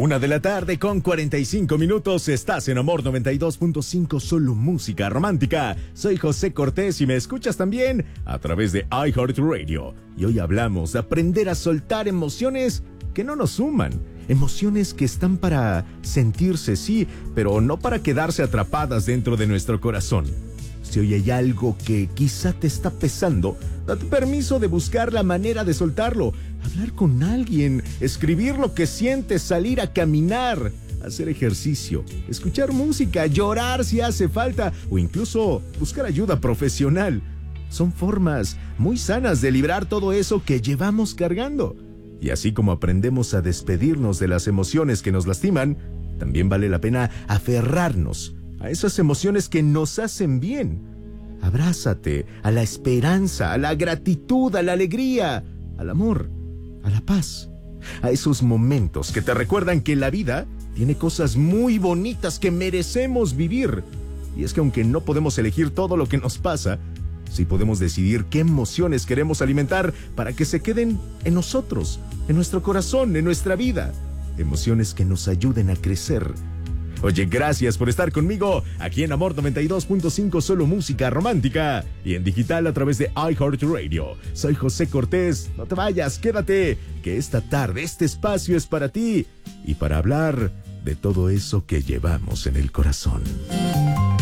1 de la tarde con 45 minutos. Estás en Amor 92.5, solo música romántica. Soy José Cortés y me escuchas también a través de iHeartRadio. Y hoy hablamos de aprender a soltar emociones que no nos suman. Emociones que están para sentirse, sí, pero no para quedarse atrapadas dentro de nuestro corazón. Si hoy hay algo que quizá te está pesando, date permiso de buscar la manera de soltarlo. Hablar con alguien, escribir lo que sientes, salir a caminar, hacer ejercicio, escuchar música, llorar si hace falta o incluso buscar ayuda profesional. Son formas muy sanas de librar todo eso que llevamos cargando. Y así como aprendemos a despedirnos de las emociones que nos lastiman, también vale la pena aferrarnos a esas emociones que nos hacen bien. Abrázate a la esperanza, a la gratitud, a la alegría, al amor, a la paz, a esos momentos que te recuerdan que la vida tiene cosas muy bonitas que merecemos vivir. Y es que aunque no podemos elegir todo lo que nos pasa, sí podemos decidir qué emociones queremos alimentar para que se queden en nosotros, en nuestro corazón, en nuestra vida. Emociones que nos ayuden a crecer. Oye, gracias por estar conmigo aquí en Amor 92.5, solo música romántica, y en digital a través de iHeartRadio. Soy José Cortés, no te vayas, quédate, que esta tarde este espacio es para ti y para hablar de todo eso que llevamos en el corazón.